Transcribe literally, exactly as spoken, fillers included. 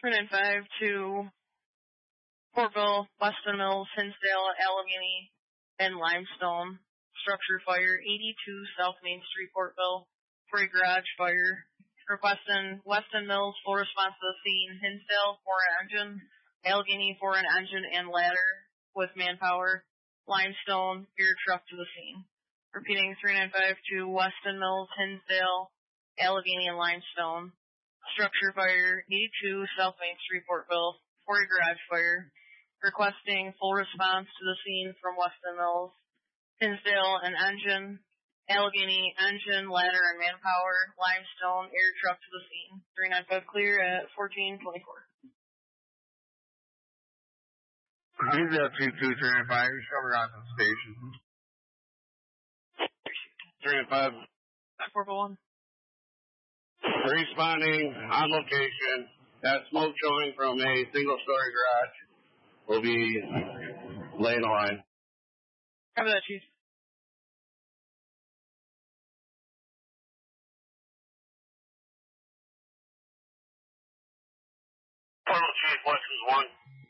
three nine five to Portville, Weston Mills, Hinsdale, Allegheny, and Limestone. Structure fire, eighty-two South Main Street, Portville, for a garage fire. Requesting Weston Mills full response to the scene. Hinsdale for an engine. Allegheny for an engine and ladder with manpower. Limestone, air truck to the scene. Repeating, three nine five to Weston Mills, Hinsdale, Allegheny, and Limestone. Structure fire, eighty-two South Main Street, Portville, for a garage fire. Requesting full response to the scene from Weston Mills. Hinsdale, an engine. Allegheny, engine, ladder, and manpower. Limestone, air truck to the scene. three nine five clear at fourteen twenty-four. Hinsdale two two three nine five, cover on the station. three nine five. four one. Responding on location. That smoke showing from a single-story garage will be laying a line. Cover that, Chief. Portal Chief, Weston's one.